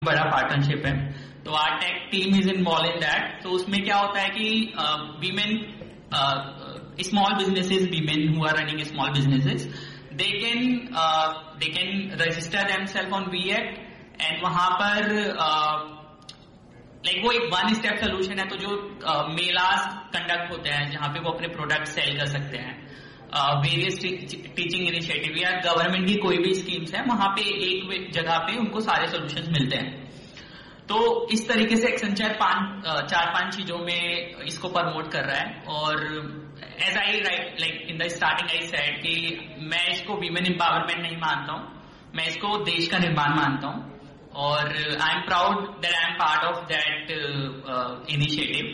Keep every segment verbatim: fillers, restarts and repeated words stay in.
बड़ा पार्टनरशिप है, तो are tech team is involve in that. तो उसमें क्या होता है कि women, small businesses, women who are running small businesses, they can they can register themselves on we act and वहां पर लाइक uh, like वो एक वन स्टेप सोल्यूशन है। तो जो मेलास uh, कंडक्ट होते हैं जहां पे वो अपने प्रोडक्ट सेल कर सकते हैं, वेरियस टीचिंग इनिशिएटिव या गवर्नमेंट की कोई भी स्कीम्स है, वहां पे एक जगह पे उनको सारे सॉल्यूशंस मिलते हैं। तो इस तरीके से एक्सेंचर पांच चार पांच चीजों में इसको प्रमोट कर रहा है। और as I right like in the starting I said कि मैं इसको वीमेन एम्पावरमेंट नहीं मानता हूं, मैं इसको देश का निर्माण मानता हूं, और I am proud that I am part of that initiative.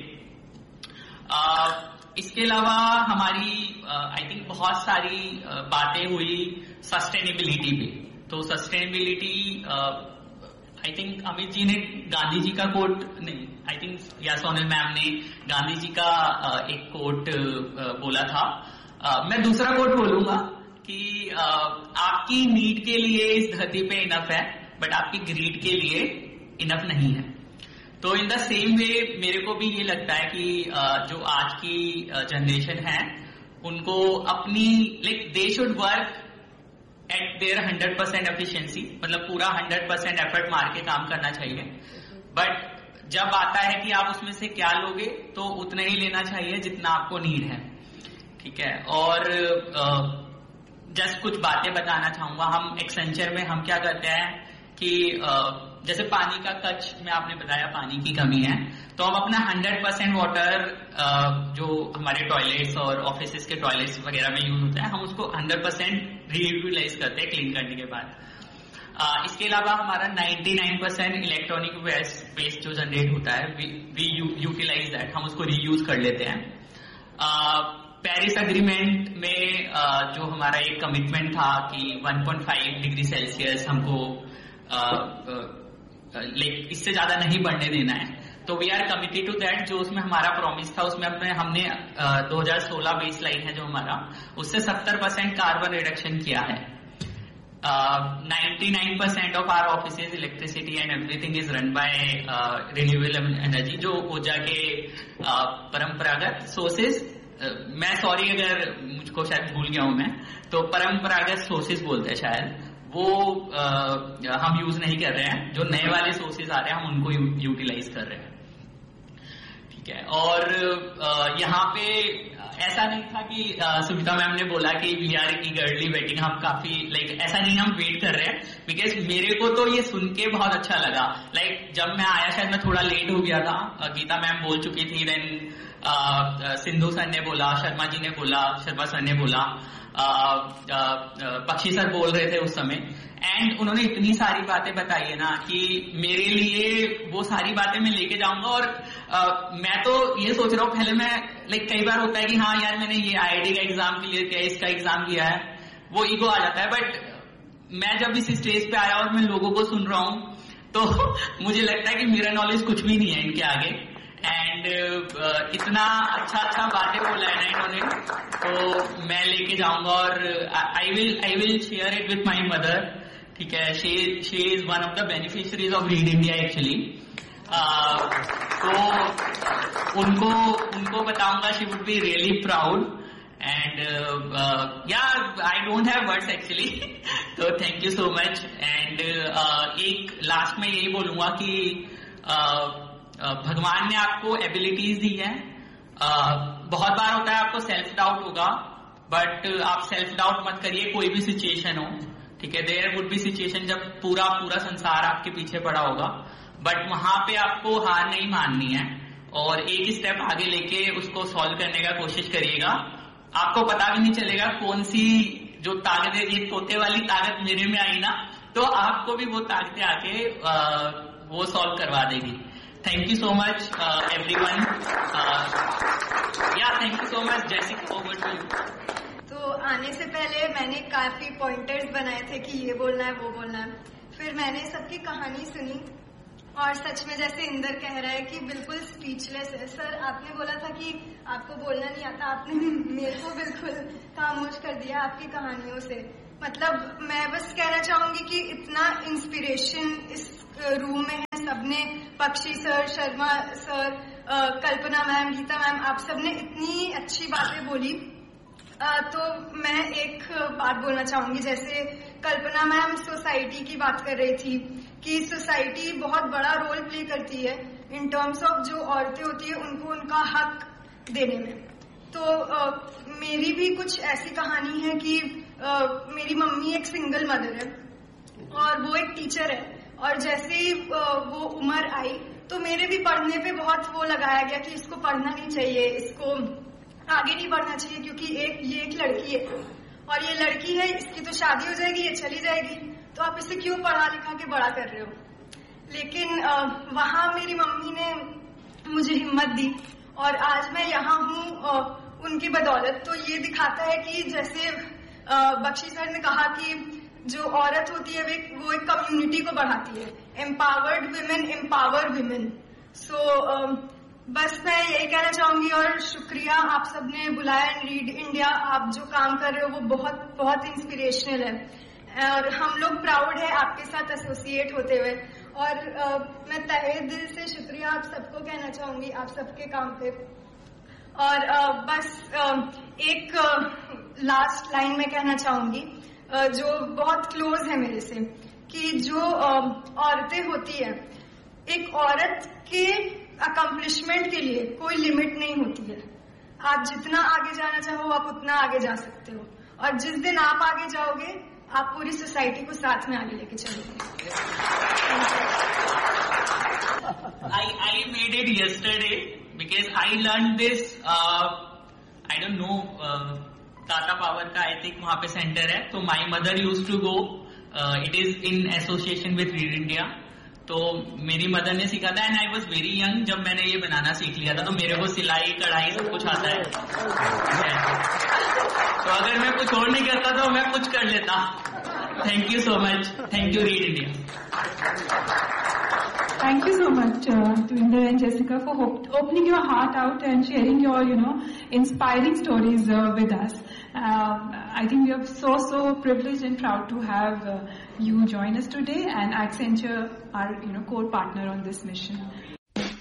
इसके अलावा हमारी आई uh, थिंक बहुत सारी uh, बातें हुई सस्टेनेबिलिटी पे। तो sustainability I think Amit ji ने गांधी जी का कोट नहीं, आई थिंक या सोनल मैम ने गांधी जी का uh, एक कोट uh, बोला था। uh, मैं दूसरा कोट बोलूंगा कि uh, आपकी नीड के लिए इस धरती पे इनफ है, बट आपकी ग्रीड के लिए इनफ नहीं है। तो इन द सेम वे मेरे को भी ये लगता है कि जो आज की जनरेशन है उनको अपनी like they should work at there hundred percent efficiency, मतलब पूरा हंड्रेड परसेंट एफर्ट मार के काम करना चाहिए। बट जब आता है कि आप उसमें से क्या लोगे, तो उतना ही लेना चाहिए जितना आपको नीड है, ठीक है। और जस्ट कुछ बातें बताना चाहूंगा। हम एक्सेंचर में हम क्या करते हैं कि uh, जैसे पानी का कच में आपने बताया पानी की कमी है, तो हम अपना हंड्रेड परसेंट वाटर जो हमारे टॉयलेट्स और ऑफिसेस के टॉयलेट्स वगैरह में यूज होता है, हम उसको हंड्रेड परसेंट रीयूटिलाइज करते हैं क्लीन करने के बाद। uh, इसके अलावा हमारा ninety nine percent electronic waste waste जो जनरेट होता है, वी यूटिलाइज दैट, हम उसको रीयूज कर लेते हैं। पेरिस uh, एग्रीमेंट में uh, जो हमारा एक कमिटमेंट था कि one point five degree Celsius हमको लाइक uh, uh, इससे ज्यादा नहीं बढ़ने देना है, तो we are committed to that. जो उसमें हमारा प्रॉमिस था उसमें अपने हमने uh, दो हज़ार सोलह बेस लाइन है जो हमारा, उससे सत्तर परसेंट कार्बन रिडक्शन किया है। Ninety nine percent of our offices electricity and everything is run by renewable energy, जो ऊर्जा के uh, परंपरागत सोर्सेज, uh, मैं सॉरी अगर मुझको शायद भूल गया हूं मैं, तो परंपरागत सोर्सेज बोलते हैं शायद, वो आ, हम यूज नहीं कर रहे हैं। जो नए वाले सोर्सेज आ रहे हैं हम उनको यू, यूटिलाइज कर रहे हैं, ठीक है। और यहाँ पे ऐसा नहीं था कि सुमिता मैम ने बोला कि वी आर ईगरली वेटिंग, हम काफी लाइक like, ऐसा नहीं हम वेट कर रहे हैं, बिकॉज मेरे को तो ये सुन के बहुत अच्छा लगा। लाइक like, जब मैं आया शायद मैं थोड़ा लेट हो गया था, गीता मैम बोल चुकी थी, देन सिंधु सर ने बोला, शर्मा जी ने बोला, शर्मा सर ने बोला, पक्षी सर बोल रहे थे उस समय, एंड उन्होंने इतनी सारी बातें बताई है ना कि मेरे लिए वो सारी बातें मैं लेके जाऊंगा। और आ, मैं तो ये सोच रहा हूँ, पहले मैं लाइक कई बार होता है कि हाँ यार मैंने ये आई आई टी का एग्जाम क्लियर किया, इसका एग्जाम किया है, वो ईगो आ जाता है। बट मैं जब इस स्टेज पे आया और मैं लोगों को सुन रहा हूँ, तो मुझे लगता है कि मेरा नॉलेज कुछ भी नहीं है इनके आगे। एंड uh, इतना अच्छा अच्छा बातें बोला है ना इन्होंने, तो मैं लेके जाऊंगा और I will I will share it with my mother, ठीक है। She she is one of the beneficiaries of read India actually. तो उनको उनको बताऊंगा, she would be really proud. And या I don't have words actually, तो thank you so much. And एक last में यही बोलूंगा कि uh, भगवान ने आपको एबिलिटीज दी है। बहुत बार होता है आपको सेल्फ डाउट होगा, बट आप सेल्फ डाउट मत करिए, कोई भी सिचुएशन हो, ठीक है। देयर वुड बी सिचुएशन जब पूरा पूरा संसार आपके पीछे पड़ा होगा, बट वहां पे आपको हार नहीं माननी है और एक स्टेप आगे लेके उसको सॉल्व करने का कोशिश करिएगा। आपको पता भी नहीं चलेगा कौन सी जो ताकत है, ये तोते वाली ताकत मेरे में आई ना, तो आपको भी वो ताकतें आके आ, वो सॉल्व करवा देगी। Thank you so much, uh, everyone. Uh, yeah, thank you so much, Jessica. Over to you. तो आने से पहले मैंने काफी पॉइंटर्स बनाए थे कि ये बोलना है वो बोलना है, फिर मैंने सबकी कहानी सुनी और सच में जैसे इंदर कह रहा है कि बिल्कुल स्पीचलेस है। सर आपने बोला था कि आपको बोलना नहीं आता, आपने मेरे को बिल्कुल खामोश कर दिया आपकी कहानियों से। मतलब मैं बस कहना चाहूंगी कि इतना इंस्पिरेशन इस रूम में हैं सबने, पक्षी सर, शर्मा सर, कल्पना मैम, गीता मैम, आप सबने इतनी अच्छी बातें बोली। तो मैं एक बात बोलना चाहूंगी, जैसे कल्पना मैम सोसाइटी की बात कर रही थी कि सोसाइटी बहुत बड़ा रोल प्ले करती है इन टर्म्स ऑफ जो औरतें होती है उनको उनका हक देने में। तो आ, मेरी भी कुछ ऐसी कहानी है कि आ, मेरी मम्मी एक सिंगल मदर है और वो एक टीचर है, और जैसे ही आ, वो उम्र आई तो मेरे भी पढ़ने पे बहुत वो लगाया गया कि इसको पढ़ना नहीं चाहिए, इसको आगे नहीं बढ़ना चाहिए, क्योंकि एक ये एक लड़की है और ये लड़की है, इसकी तो शादी हो जाएगी, ये चली जाएगी, तो आप इसे क्यों पढ़ा लिखा के बड़ा कर रहे हो। लेकिन आ, वहाँ मेरी मम्मी ने मुझे हिम्मत दी और आज मैं यहाँ हूँ उनकी बदौलत। तो ये दिखाता है कि जैसे बख्शी सर ने कहा कि जो औरत होती है वो एक कम्युनिटी को बढ़ाती है, एम्पावर्ड वुमेन एम्पावर वुमेन। सो बस मैं यही कहना चाहूंगी और शुक्रिया आप सबने बुलाया रीड इंडिया। आप जो काम कर रहे हो वो बहुत बहुत इंस्पिरेशनल है और हम लोग प्राउड है आपके साथ एसोसिएट होते हुए। और आ, मैं तहे दिल से शुक्रिया आप सबको कहना चाहूंगी, आप सबके काम पे। और आ, बस आ, एक आ, लास्ट लाइन में कहना चाहूंगी आ, जो बहुत क्लोज है मेरे से, कि जो आ, औरतें होती है, एक औरत के अकम्पलिशमेंट के लिए कोई लिमिट नहीं होती है। आप जितना आगे जाना चाहो आप उतना आगे जा सकते हो, और जिस दिन आप आगे जाओगे आप पूरी सोसाइटी को साथ में आगे लेके चलोगे। I I made it yesterday because I learned this. Uh, I don't know. Uh, Tata Power का I think वहाँ पे सेंटर है, तो my mother used to go. Uh, it is in association with Read India. तो मेरी mother ने सिखा था, and I was very young जब मैंने ये बनाना सीख लिया था, तो मेरे को सिलाई कढ़ाई सब कुछ आता है। तो अगर मैं कुछ और नहीं करता तो मैं कुछ कर लेता। Thank you so much, thank you read India. Thank you so much, uh, Tuinder and Jessica, for op- opening your heart out and sharing your, you know, inspiring stories uh, with us. Uh, I think we are so, so privileged and proud to have uh, you join us today, and Accenture, our, you know, core partner on this mission.